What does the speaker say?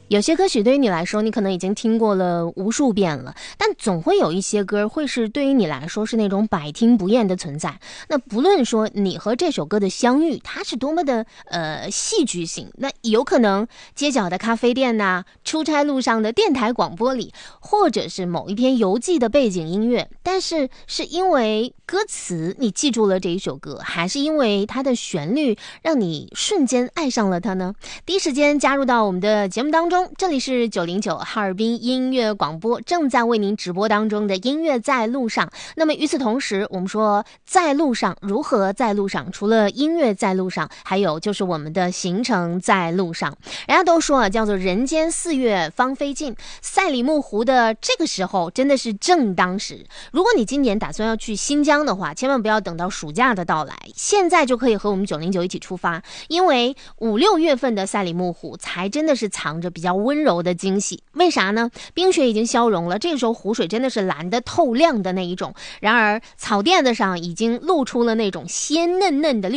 有些歌曲对于你来说，你可能已经听过了无数遍了，但总会有一些歌会是对于你来说是那种百听不厌的存在。那不论说你和这首歌的相遇，它是多么的戏剧性，那有可能街角的咖啡店呐、出差路上的电台广播里，或者是某一篇游记的背景音乐，但是是因为歌词你记住了这一首歌，还是因为它的旋律让你瞬间爱上了它呢？第一时间加入到我们的节目当中，这里是909哈尔滨音乐广播，正在为您直播当中的音乐在路上。那么与此同时，我们说在路上，如何在路上？除了音乐在路上，还有就是我们的行程在路上。人家都说叫做人间四月芳菲尽，赛里木湖的这个时候真的是正当时。如果你今年打算要去新疆的话，千万不要等到暑假的到来，现在就可以和我们909一起出发，因为5、6月份的赛里木湖才真的是藏着比较温柔的惊喜。为啥呢？冰雪已经消融了，这个时候湖水真的是蓝的透亮的那一种，然而草甸子上已经露出了那种鲜嫩嫩的绿